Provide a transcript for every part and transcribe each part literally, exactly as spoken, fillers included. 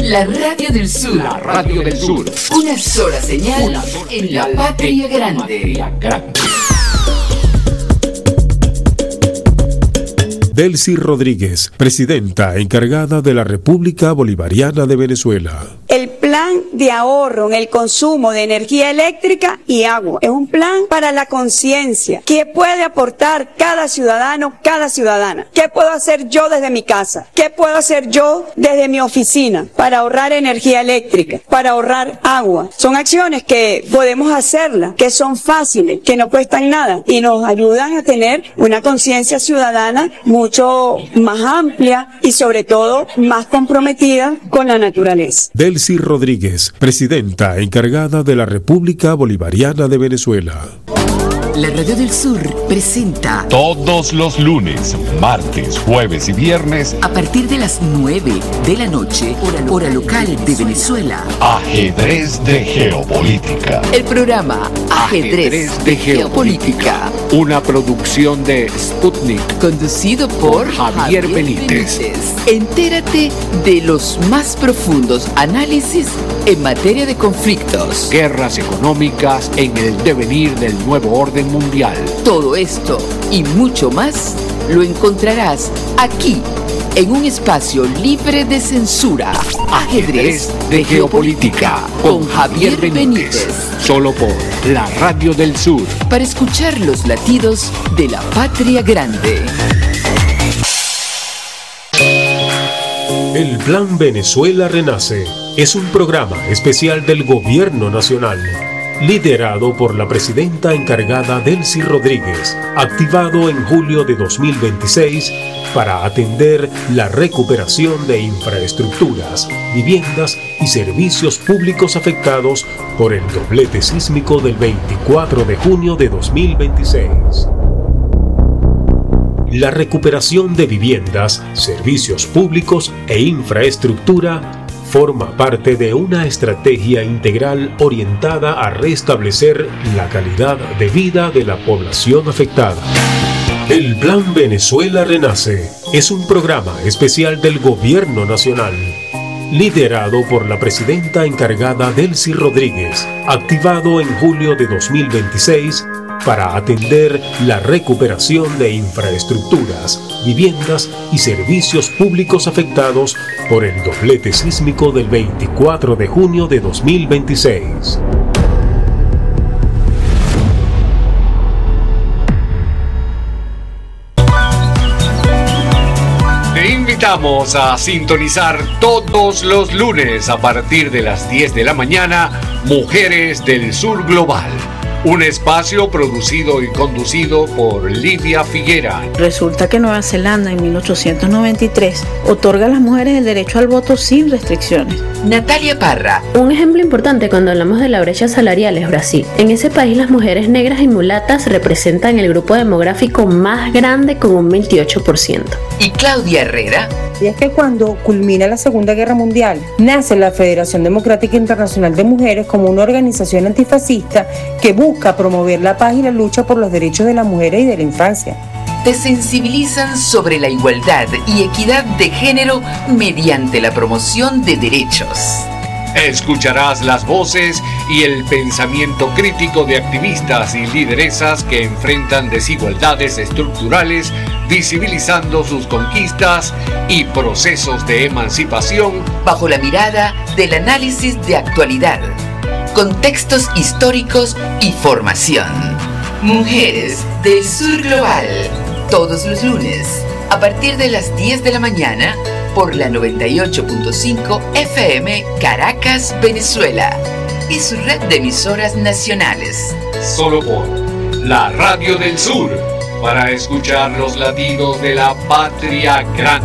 La Radio del Sur. La Radio del Sur. Una sola señal, Una sola en señal la Patria Grande. Patria Grande. Delcy Rodríguez, presidenta encargada de la República Bolivariana de Venezuela. El plan de ahorro en el consumo de energía eléctrica y agua es un plan para la conciencia. ¿Qué puede aportar cada ciudadano, cada ciudadana? ¿Qué puedo hacer yo desde mi casa? ¿Qué puedo hacer yo desde mi oficina para ahorrar energía eléctrica, para ahorrar agua? Son acciones que podemos hacerlas, que son fáciles, que no cuestan nada y nos ayudan a tener una conciencia ciudadana mucho más amplia y sobre todo más comprometida con la naturaleza. Delcy Rodríguez, presidenta encargada de la República Bolivariana de Venezuela. La Radio del Sur presenta todos los lunes, martes, jueves y viernes a partir de las nueve de la noche, hora, hora local de Venezuela. Ajedrez de Geopolítica. El programa Ajedrez, Ajedrez de Geopolítica. Una producción de Sputnik. Conducido por, por Javier, Javier Benítez. Benítez. Entérate de los más profundos análisis en materia de conflictos, guerras económicas en el devenir del nuevo orden mundial. Todo esto y mucho más lo encontrarás aquí, en un espacio libre de censura. Ajedrez de Geopolítica con Javier Benítez. Solo por la Radio del Sur. Para escuchar los latidos de la Patria Grande. El Plan Venezuela Renace es un programa especial del Gobierno Nacional, liderado por la presidenta encargada Delcy Rodríguez, activado en julio de dos mil veintiséis para atender la recuperación de infraestructuras, viviendas y servicios públicos afectados por el doblete sísmico del veinticuatro de junio de dos mil veintiséis. La recuperación de viviendas, servicios públicos e infraestructura forma parte de una estrategia integral orientada a restablecer la calidad de vida de la población afectada. El Plan Venezuela Renace es un programa especial del Gobierno Nacional, liderado por la presidenta encargada Delcy Rodríguez, activado en julio de dos mil veintiséis para atender la recuperación de infraestructuras, viviendas y servicios públicos afectados por el doblete sísmico del veinticuatro de junio de dos mil veintiséis. Te invitamos a sintonizar todos los lunes a partir de las diez de la mañana Mujeres del Sur Global. Un espacio producido y conducido por Lidia Figuera. Resulta que Nueva Zelanda en mil ochocientos noventa y tres otorga a las mujeres el derecho al voto sin restricciones. Natalia Parra. Un ejemplo importante cuando hablamos de la brecha salarial es Brasil. En ese país las mujeres negras y mulatas representan el grupo demográfico más grande con un veintiocho por ciento. Y Claudia Herrera. Y es que cuando culmina la Segunda Guerra Mundial, nace la Federación Democrática Internacional de Mujeres como una organización antifascista que busca promover la paz y la lucha por los derechos de las mujeres y de la infancia. Te sensibilizan sobre la igualdad y equidad de género mediante la promoción de derechos. Escucharás las voces y el pensamiento crítico de activistas y lideresas que enfrentan desigualdades estructurales, visibilizando sus conquistas y procesos de emancipación bajo la mirada del análisis de actualidad, contextos históricos y formación. Mujeres del Sur Global, todos los lunes, a partir de las diez de la mañana, por la noventa y ocho punto cinco F M Caracas, Venezuela, y su red de emisoras nacionales. Solo por la Radio del Sur, para escuchar los latidos de la Patria Grande.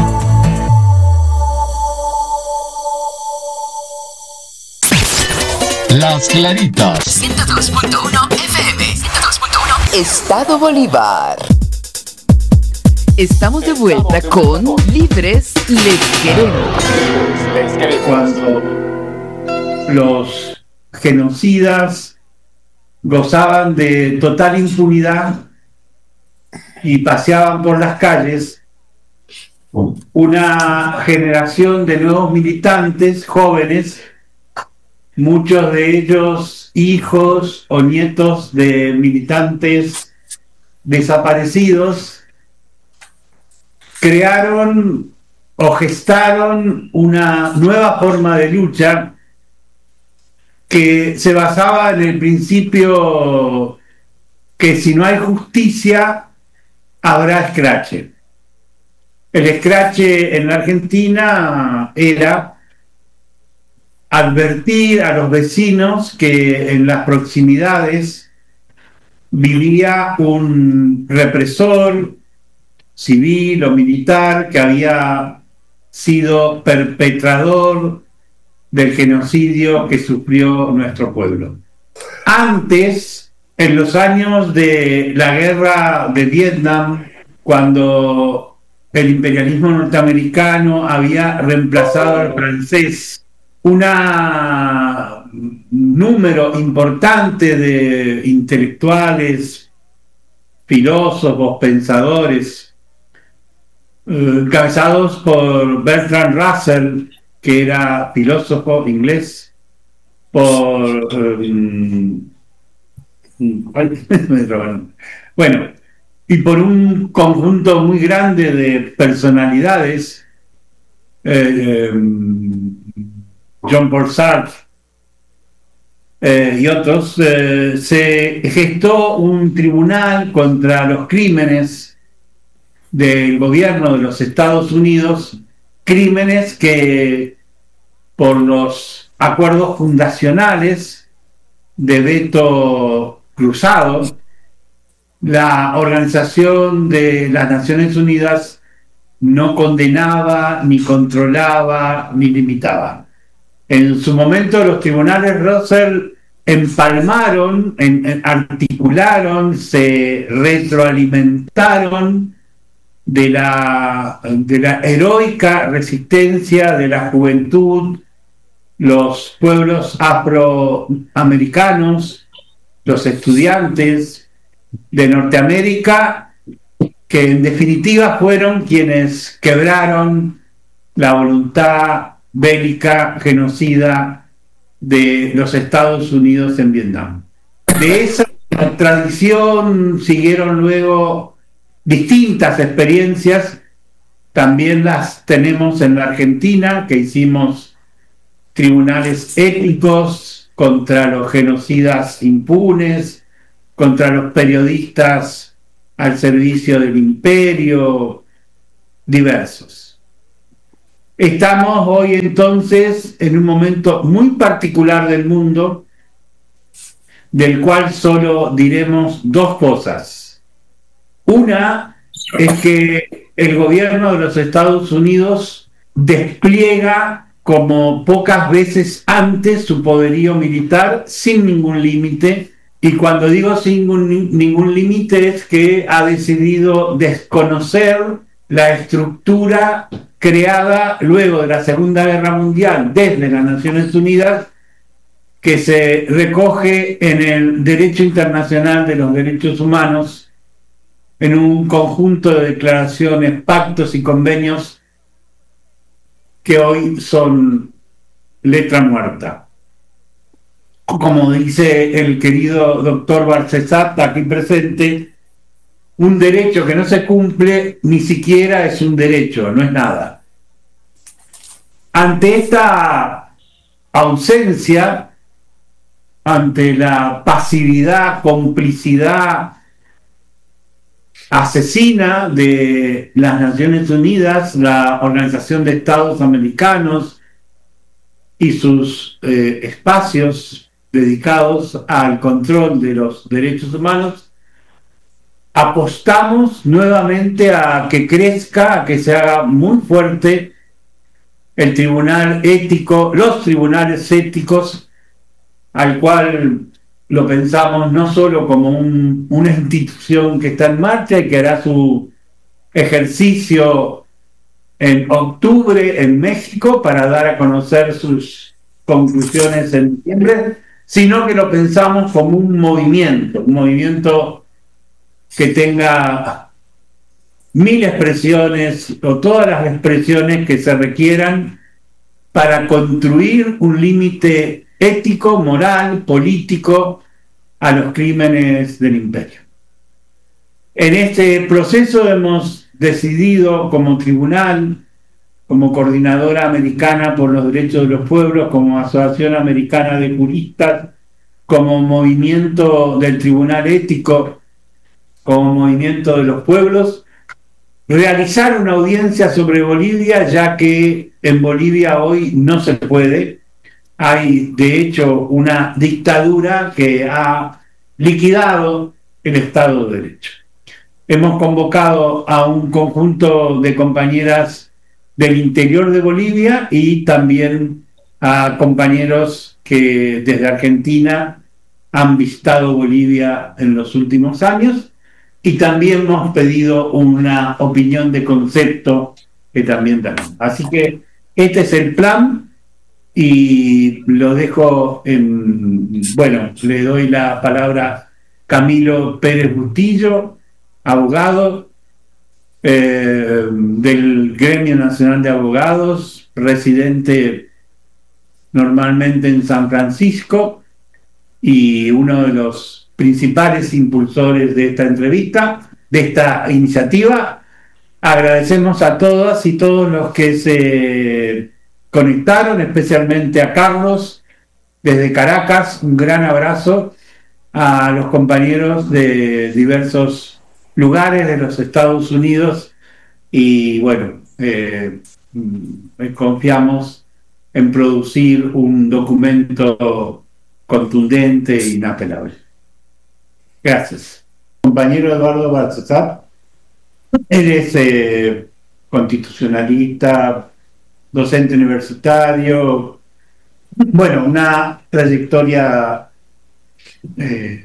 Las Claritas. ciento dos punto uno F M. ciento dos punto uno Estado Bolívar. Estamos de vuelta con Libres Les Queremos. Cuando los genocidas gozaban de total impunidad y paseaban por las calles, una generación de nuevos militantes jóvenes, muchos de ellos hijos o nietos de militantes desaparecidos, crearon o gestaron una nueva forma de lucha que se basaba en el principio que si no hay justicia, habrá escrache. El escrache en la Argentina era advertir a los vecinos que en las proximidades vivía un represor civil o militar que había sido perpetrador del genocidio que sufrió nuestro pueblo. Antes, en los años de la guerra de Vietnam, cuando el imperialismo norteamericano había reemplazado al francés, un número importante de intelectuales, filósofos, pensadores, eh, encabezados por Bertrand Russell, que era filósofo inglés, por eh, bueno, y por un conjunto muy grande de personalidades, eh, John Paul Sartre eh, y otros, eh, se gestó un tribunal contra los crímenes del gobierno de los Estados Unidos, crímenes que por los acuerdos fundacionales de veto cruzado, la Organización de las Naciones Unidas no condenaba, ni controlaba, ni limitaba. En su momento los tribunales Russell empalmaron, en, en, articularon, se retroalimentaron de la, de la heroica resistencia de la juventud, los pueblos afroamericanos, los estudiantes de Norteamérica, que en definitiva fueron quienes quebraron la voluntad bélica genocida de los Estados Unidos en Vietnam. De esa tradición siguieron luego distintas experiencias, también las tenemos en la Argentina, que hicimos tribunales éticos contra los genocidas impunes, contra los periodistas al servicio del imperio, diversos. Estamos hoy entonces en un momento muy particular del mundo, del cual solo diremos dos cosas. Una es que el gobierno de los Estados Unidos despliega como pocas veces antes su poderío militar sin ningún límite, y cuando digo sin ningún, ningún límite es que ha decidido desconocer la estructura creada luego de la Segunda Guerra Mundial desde las Naciones Unidas, que se recoge en el Derecho Internacional de los Derechos Humanos, en un conjunto de declaraciones, pactos y convenios que hoy son letra muerta. Como dice el querido doctor Barcesat, aquí presente, un derecho que no se cumple ni siquiera es un derecho, no es nada. Ante esta ausencia, ante la pasividad, complicidad asesina de las Naciones Unidas, la Organización de Estados Americanos y sus eh, espacios dedicados al control de los derechos humanos, apostamos nuevamente a que crezca, a que se haga muy fuerte el tribunal ético, los tribunales éticos, al cual lo pensamos no solo como un, una institución que está en marcha y que hará su ejercicio en octubre en México para dar a conocer sus conclusiones en diciembre, sino que lo pensamos como un movimiento, un movimiento que tenga mil expresiones o todas las expresiones que se requieran para construir un límite ético, moral, político a los crímenes del imperio. En este proceso hemos decidido como tribunal, como Coordinadora Americana por los Derechos de los Pueblos, como Asociación Americana de Juristas, como movimiento del Tribunal Ético, como movimiento de los pueblos, realizar una audiencia sobre Bolivia, ya que en Bolivia hoy no se puede. Hay, de hecho, una dictadura que ha liquidado el Estado de Derecho. Hemos convocado a un conjunto de compañeras del interior de Bolivia y también a compañeros que desde Argentina han visitado Bolivia en los últimos años, y también hemos pedido una opinión de concepto que también tenemos. Así que este es el plan y lo dejo en... Bueno, le doy la palabra a Camilo Pérez Bustillo, abogado eh, del Gremio Nacional de Abogados, residente normalmente en San Francisco y uno de los principales impulsores de esta entrevista, de esta iniciativa. Agradecemos a todas y todos los que se conectaron, especialmente a Carlos desde Caracas. Un gran abrazo a los compañeros de diversos lugares de los Estados Unidos y bueno, eh, confiamos en producir un documento contundente e inapelable. Gracias. Compañero Eduardo Baltasar, él es eh, constitucionalista, docente universitario, bueno, una trayectoria eh,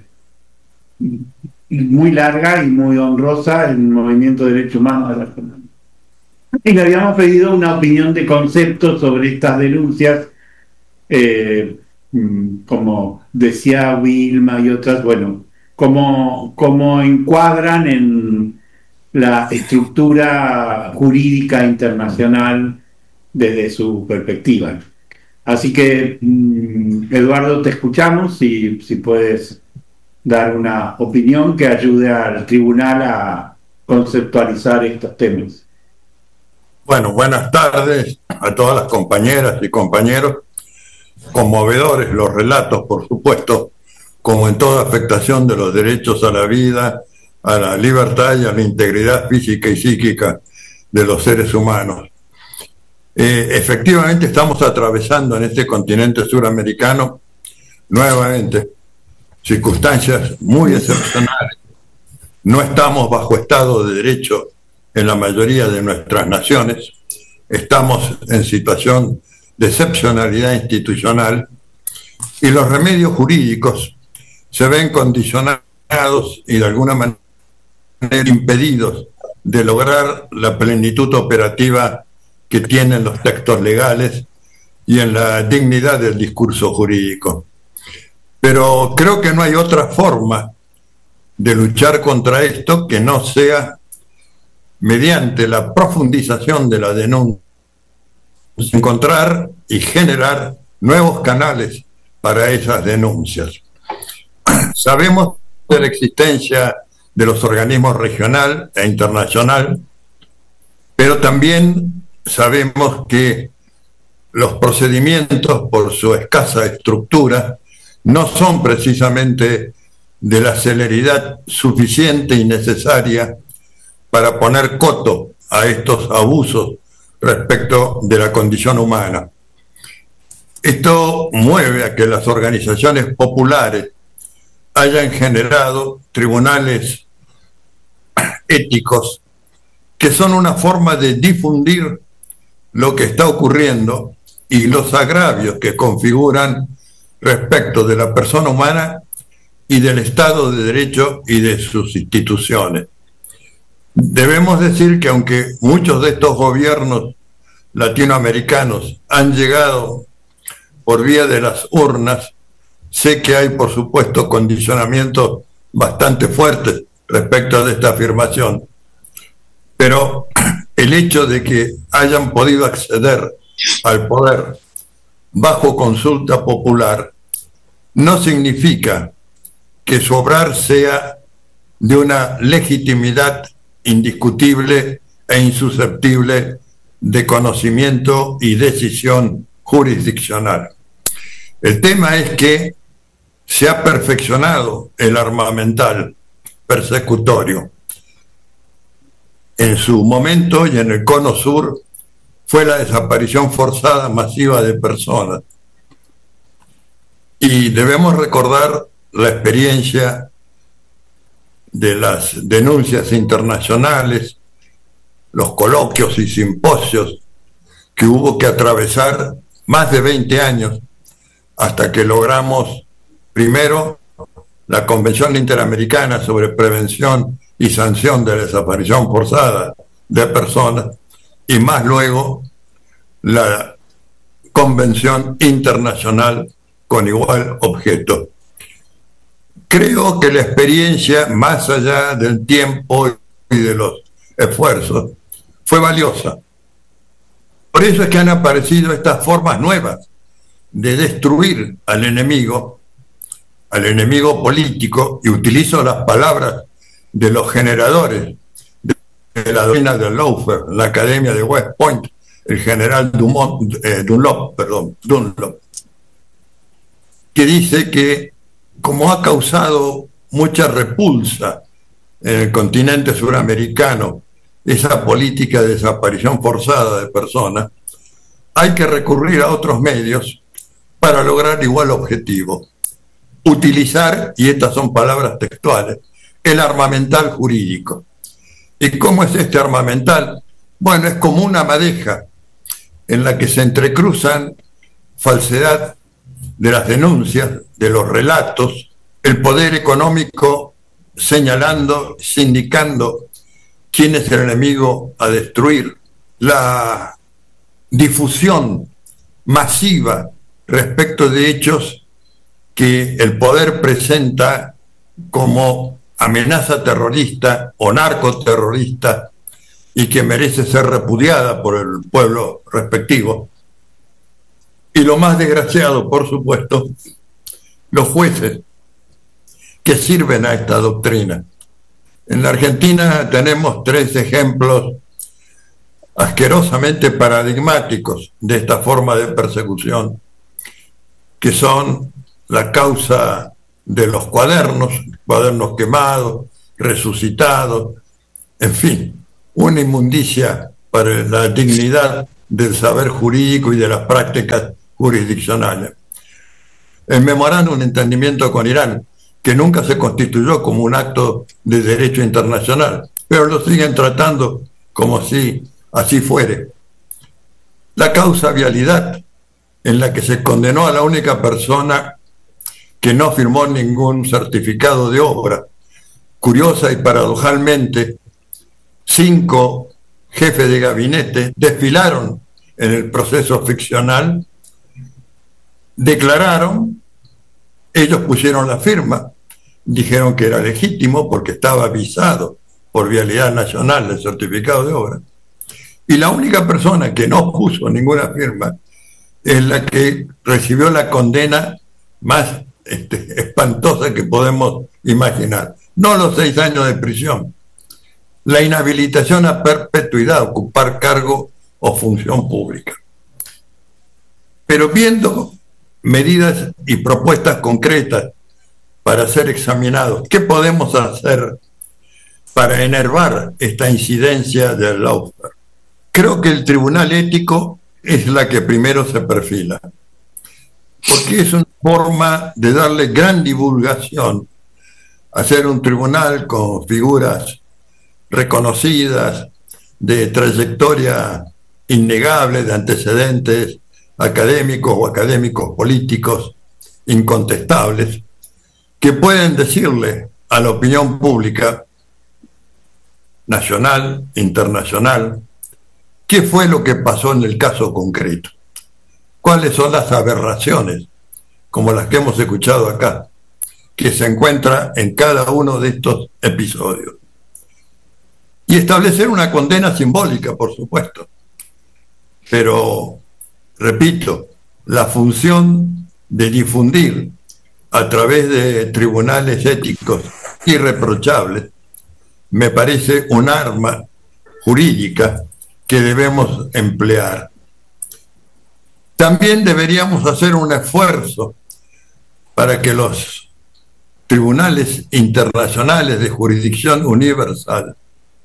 muy larga y muy honrosa en el movimiento de derechos humanos de la Argentina. Y le habíamos pedido una opinión de concepto sobre estas denuncias, eh, como decía Wilma y otras, bueno, cómo, cómo encuadran en la estructura jurídica internacional desde su perspectiva. Así que, Eduardo, te escuchamos y si puedes dar una opinión que ayude al tribunal a conceptualizar estos temas. Bueno, buenas tardes a todas las compañeras y compañeros. Conmovedores los relatos, por supuesto, como en toda afectación de los derechos a la vida, a la libertad y a la integridad física y psíquica de los seres humanos. Eh, efectivamente estamos atravesando en este continente suramericano nuevamente circunstancias muy excepcionales. No estamos bajo Estado de Derecho en la mayoría de nuestras naciones, estamos en situación de excepcionalidad institucional y los remedios jurídicos se ven condicionados y de alguna manera impedidos de lograr la plenitud operativa que tienen los textos legales y en la dignidad del discurso jurídico. Pero creo que no hay otra forma de luchar contra esto que no sea mediante la profundización de la denuncia, encontrar y generar nuevos canales para esas denuncias. Sabemos de la existencia de los organismos regional e internacional, pero también sabemos que los procedimientos, por su escasa estructura, no son precisamente de la celeridad suficiente y necesaria para poner coto a estos abusos respecto de la condición humana. Esto mueve a que las organizaciones populares hayan generado tribunales éticos que son una forma de difundir lo que está ocurriendo y los agravios que configuran respecto de la persona humana y del Estado de Derecho y de sus instituciones. Debemos decir que aunque muchos de estos gobiernos latinoamericanos han llegado por vía de las urnas, sé que hay, por supuesto, condicionamientos bastante fuertes respecto de esta afirmación. Pero el hecho de que hayan podido acceder al poder bajo consulta popular no significa que su obrar sea de una legitimidad indiscutible e insusceptible de conocimiento y decisión jurisdiccional. El tema es que se ha perfeccionado el armamental persecutorio. En su momento y en el Cono Sur fue la desaparición forzada masiva de personas. Y debemos recordar la experiencia de las denuncias internacionales, los coloquios y simposios que hubo que atravesar más de veinte años hasta que logramos primero la Convención Interamericana sobre Prevención y Sanción de la Desaparición Forzada de Personas y más luego la Convención Internacional con igual objeto. Creo que la experiencia, más allá del tiempo y de los esfuerzos, fue valiosa. Por eso es que han aparecido estas formas nuevas de destruir al enemigo, al enemigo político, y utilizo las palabras de los generadores de la doctrina de Lawfare, la Academia de West Point, el general Dumont, eh, Dunlop, perdón, Dunlop, que dice que como ha causado mucha repulsa en el continente suramericano esa política de desaparición forzada de personas, hay que recurrir a otros medios para lograr igual objetivo. Utilizar, y estas son palabras textuales, el armamental jurídico. ¿Y cómo es este armamental? Bueno, es como una madeja en la que se entrecruzan falsedad de las denuncias, de los relatos, el poder económico señalando, sindicando quién es el enemigo a destruir, la difusión masiva respecto de hechos que el poder presenta como amenaza terrorista o narcoterrorista y que merece ser repudiada por el pueblo respectivo. Y lo más desgraciado, por supuesto, los jueces que sirven a esta doctrina. En la Argentina tenemos tres ejemplos asquerosamente paradigmáticos de esta forma de persecución, que son la causa de los cuadernos, cuadernos quemados, resucitados, en fin, una inmundicia para la dignidad del saber jurídico y de las prácticas jurisdiccionales. El memorándum de entendimiento con Irán, que nunca se constituyó como un acto de derecho internacional, pero lo siguen tratando como si así fuere. La causa vialidad, en la que se condenó a la única persona que no firmó ningún certificado de obra. Curiosa y paradojalmente, cinco jefes de gabinete desfilaron en el proceso ficcional, declararon, ellos pusieron la firma, dijeron que era legítimo porque estaba avisado por Vialidad Nacional el certificado de obra, y la única persona que no puso ninguna firma es la que recibió la condena más este, espantosa que podemos imaginar. No los seis años de prisión, la inhabilitación a perpetuidad a ocupar cargo o función pública. Pero viendo medidas y propuestas concretas para ser examinados, ¿qué podemos hacer para enervar esta incidencia del lawfare? Creo que el Tribunal Ético es la que primero se perfila, porque es una forma de darle gran divulgación, hacer un tribunal con figuras reconocidas, de trayectoria innegable, de antecedentes académicos o académicos políticos incontestables, que pueden decirle a la opinión pública, nacional, internacional, qué fue lo que pasó en el caso concreto, cuáles son las aberraciones, como las que hemos escuchado acá, que se encuentra en cada uno de estos episodios. y establecer una condena simbólica, por supuesto. Pero, repito, la función de difundir a través de tribunales éticos irreprochables me parece un arma jurídica que debemos emplear. También deberíamos hacer un esfuerzo para que los tribunales internacionales de jurisdicción universal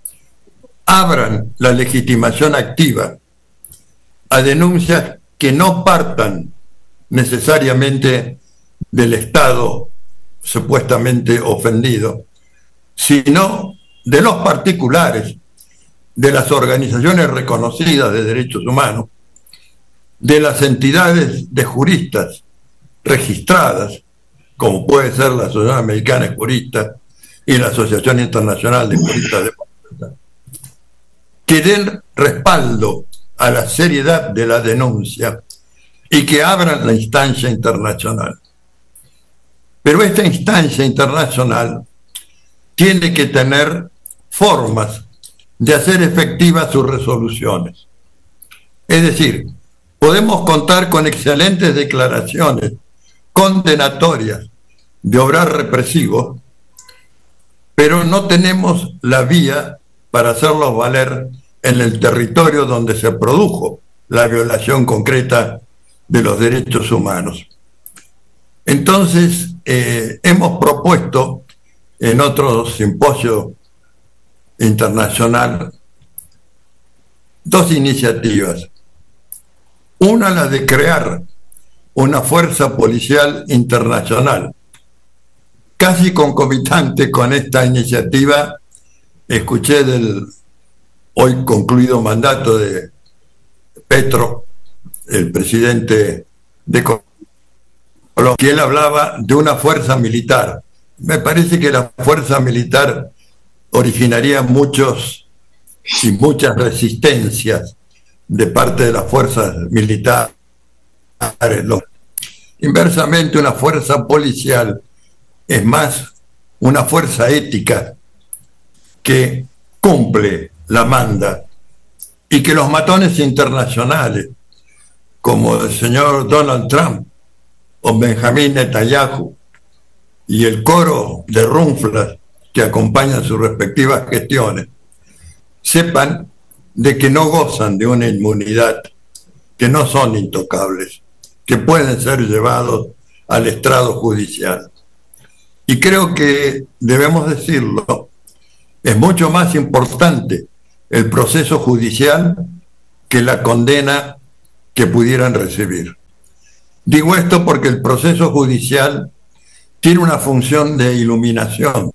abran la legitimación activa a denuncias que no partan necesariamente del Estado supuestamente ofendido, sino de los particulares, de las organizaciones reconocidas de derechos humanos, de las entidades de juristas registradas, como puede ser la Asociación Americana de Juristas y la Asociación Internacional de Juristas Demócratas, que den respaldo a la seriedad de la denuncia y que abran la instancia internacional. Pero esta instancia internacional tiene que tener formas de hacer efectivas sus resoluciones. Es decir, podemos contar con excelentes declaraciones condenatorias de obrar represivos, pero no tenemos la vía para hacerlos valer en el territorio donde se produjo la violación concreta de los derechos humanos. Entonces, eh, hemos propuesto en otro simposio internacional dos iniciativas. Una, la de crear una fuerza policial internacional. Casi concomitante con esta iniciativa, escuché del hoy concluido mandato de Petro, el presidente de Colombia, que él hablaba de una fuerza militar. Me parece que la fuerza militar originaría muchos y muchas resistencias de parte de las fuerzas militares. Inversamente, una fuerza policial es más una fuerza ética que cumple la manda, y que los matones internacionales como el señor Donald Trump o Benjamín Netanyahu y el coro de runflas que acompañan sus respectivas gestiones sepan de que no gozan de una inmunidad, que no son intocables, que pueden ser llevados al estrado judicial. Y creo que debemos decirlo, es mucho más importante el proceso judicial que la condena que pudieran recibir. Digo esto porque el proceso judicial tiene una función de iluminación,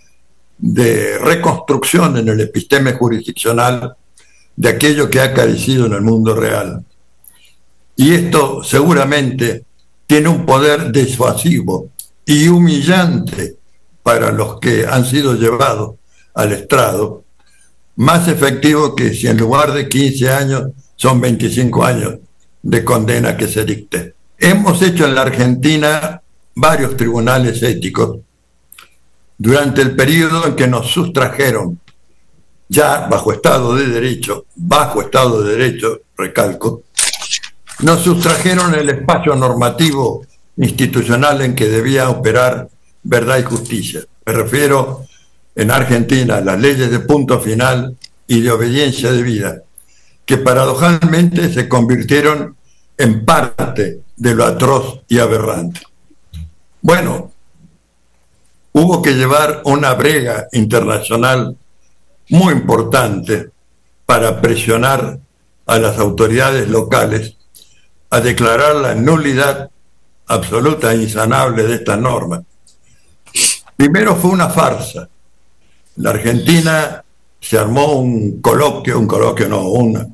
de reconstrucción en el episteme jurisdiccional de aquello que ha carecido en el mundo real. Y esto seguramente tiene un poder disuasivo y humillante para los que han sido llevados al estrado, más efectivo que si en lugar de quince años son veinticinco años de condena que se dicte. Hemos hecho en la Argentina varios tribunales éticos durante el periodo en que nos sustrajeron, ya bajo Estado de Derecho, bajo Estado de Derecho, recalco, nos sustrajeron el espacio normativo institucional en que debía operar verdad y justicia. Me refiero en Argentina a las leyes de punto final y de obediencia debida, que paradojalmente se convirtieron en parte de lo atroz y aberrante. Bueno, hubo que llevar una brega internacional muy importante para presionar a las autoridades locales a declarar la nulidad absoluta e insanable de esta norma. Primero fue una farsa. La Argentina se armó un coloquio, un coloquio no, una,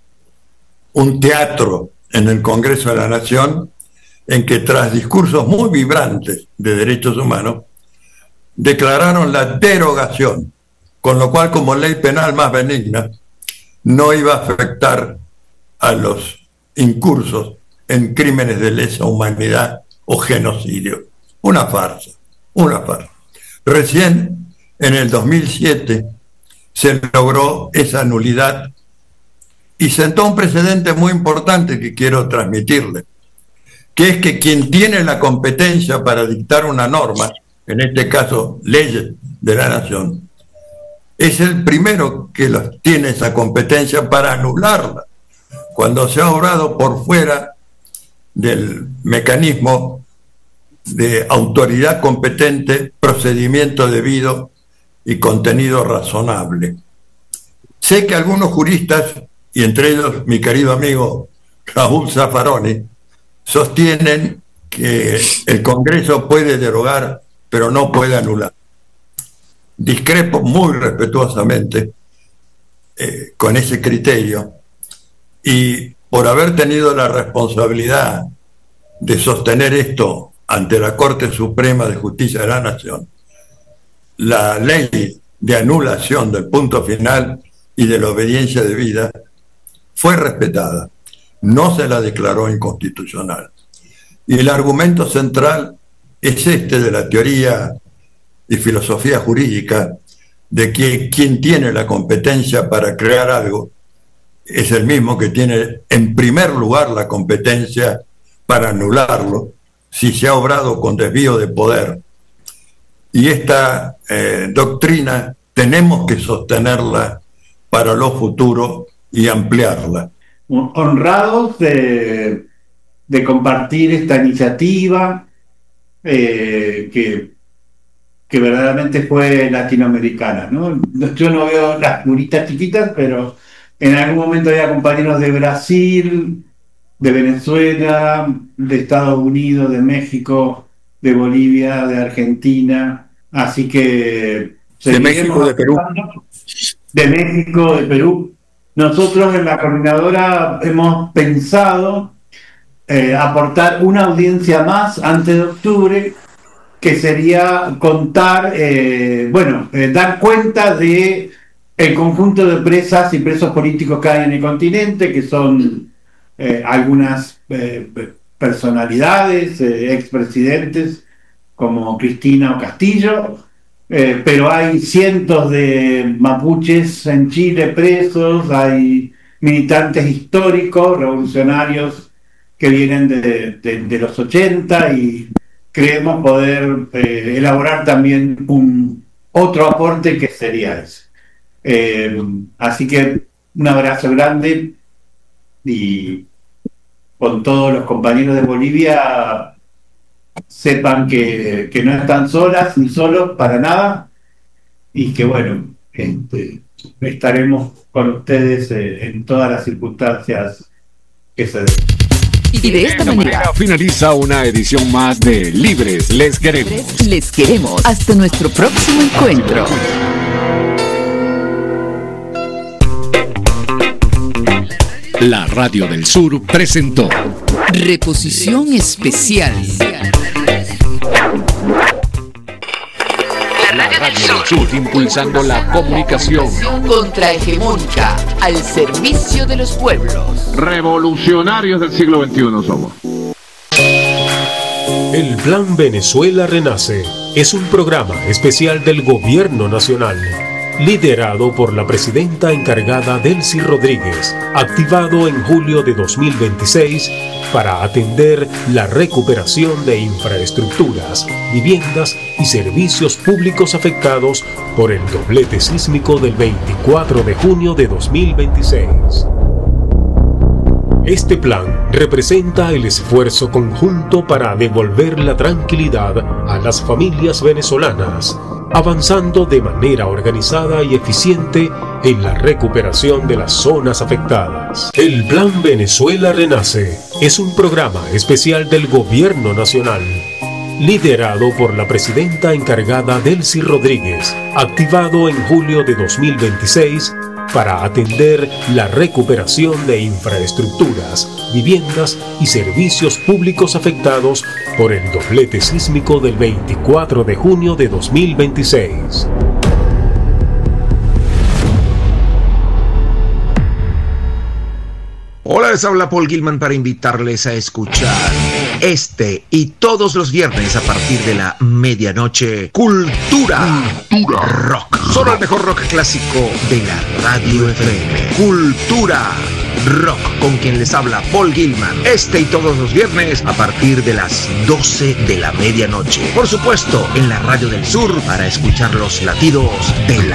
un teatro en el Congreso de la Nación, en que tras discursos muy vibrantes de derechos humanos, declararon la derogación, con lo cual, como ley penal más benigna, no iba a afectar a los incursos en crímenes de lesa humanidad o genocidio. Una farsa, una farsa. Recién, en el dos mil siete, se logró esa nulidad y sentó un precedente muy importante que quiero transmitirle, que es que quien tiene la competencia para dictar una norma, en este caso leyes de la nación, es el primero que los, tiene esa competencia para anularla, cuando se ha obrado por fuera del mecanismo de autoridad competente, procedimiento debido y contenido razonable. Sé que algunos juristas, y entre ellos mi querido amigo Raúl Zaffaroni, sostienen que el Congreso puede derogar, pero no puede anular. Discrepo muy respetuosamente eh, con ese criterio, y por haber tenido la responsabilidad de sostener esto ante la Corte Suprema de Justicia de la Nación, la ley de anulación del punto final y de la obediencia debida fue respetada, no se la declaró inconstitucional. Y el argumento central es este de la teoría y filosofía jurídica de que quien tiene la competencia para crear algo es el mismo que tiene en primer lugar la competencia para anularlo si se ha obrado con desvío de poder. Y esta eh, doctrina tenemos que sostenerla para lo futuro y ampliarla. Honrados de, de compartir esta iniciativa eh, que, que verdaderamente fue latinoamericana, ¿no? Yo no veo las muritas chiquitas, pero en algún momento había compañeros de Brasil, de Venezuela, de Estados Unidos, de México, de Bolivia, de Argentina, así que... De México, de Perú. De México, de Perú. Nosotros en la coordinadora hemos pensado eh, aportar una audiencia más antes de octubre, que sería contar, eh, bueno, eh, dar cuenta de el conjunto de presas y presos políticos que hay en el continente, que son eh, algunas eh, personalidades, eh, expresidentes, como Cristina o Castillo, eh, pero hay cientos de mapuches en Chile presos, hay militantes históricos, revolucionarios que vienen de, de, de los ochenta, y creemos poder eh, elaborar también un otro aporte que sería ese. Eh, así que un abrazo grande, y con todos los compañeros de Bolivia sepan que, que no están solas ni solos para nada, y que bueno, este, estaremos con ustedes eh, en todas las circunstancias que se den. Y de esta manera finaliza una edición más de Libres Les Queremos. Les queremos. Hasta nuestro próximo encuentro. La Radio del Sur presentó Reposición Especial. La Radio del Sur, impulsando la comunicación Contrahegemónica, al servicio de los pueblos. Revolucionarios del siglo veintiuno somos. El Plan Venezuela Renace es un programa especial del Gobierno Nacional, liderado por la presidenta encargada Delcy Rodríguez, activado en julio de dos mil veintiséis para atender la recuperación de infraestructuras, viviendas y servicios públicos afectados por el doblete sísmico del veinticuatro de junio de dos mil veintiséis. Este plan representa el esfuerzo conjunto para devolver la tranquilidad a las familias venezolanas, avanzando de manera organizada y eficiente en la recuperación de las zonas afectadas. El Plan Venezuela Renace es un programa especial del Gobierno Nacional, liderado por la presidenta encargada Delcy Rodríguez, activado en julio de dos mil veintiséis para atender la recuperación de infraestructuras, viviendas y servicios públicos afectados por el doblete sísmico del veinticuatro de junio de dos mil veintiséis. Hola, Les habla Paul Gilman para invitarles a escuchar este y todos los viernes a partir de la medianoche Cultura, Cultura Rock. Solo el mejor rock clásico de la radio F M. Cultura Rock, con quien les habla Paul Gilman. Este y todos los viernes a partir de las doce de la medianoche. Por supuesto, en la Radio del Sur para escuchar los latidos de la